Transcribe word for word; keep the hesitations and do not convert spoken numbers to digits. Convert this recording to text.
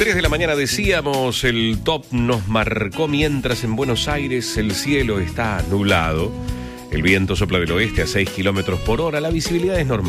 tres de la mañana decíamos, el top nos marcó mientras en Buenos Aires el cielo está nublado. El viento sopla del oeste a seis kilómetros por hora, la visibilidad es normal.